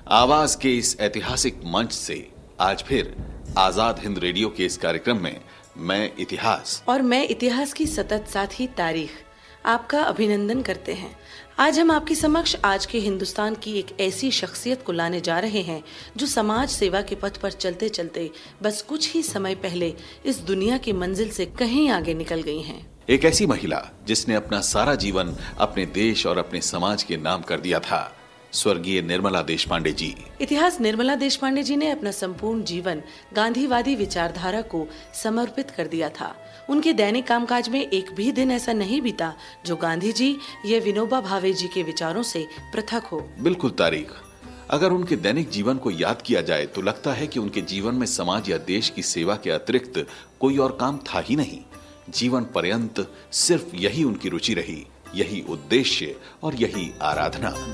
आवाज के इस ऐतिहासिक मंच से आज फिर आजाद हिंद रेडियो के इस कार्यक्रम में मैं इतिहास और मैं इतिहास की सतत साथी तारीख आपका अभिनंदन करते हैं। आज हम आपके समक्ष आज के हिंदुस्तान की एक ऐसी शख्सियत को लाने जा रहे हैं जो समाज सेवा के पथ पर चलते चलते बस कुछ ही समय पहले इस दुनिया की मंजिल से कहीं आगे निकल गई हैं। एक ऐसी महिला जिसने अपना सारा जीवन अपने देश और अपने समाज के नाम कर दिया था, स्वर्गीय निर्मला देशपांडे जी। इतिहास निर्मला देशपांडे जी ने अपना संपूर्ण जीवन गांधीवादी विचारधारा को समर्पित कर दिया था। उनके दैनिक कामकाज में एक भी दिन ऐसा नहीं बीता जो गांधी जी या विनोबा भावे जी के विचारों से पृथक हो। बिल्कुल तारीख, अगर उनके दैनिक जीवन को याद किया जाए तो लगता है कि उनके जीवन में समाज या देश की सेवा के अतिरिक्त कोई और काम था ही नहीं। जीवन पर्यंत सिर्फ यही उनकी रुचि रही, यही उद्देश्य और यही आराधना।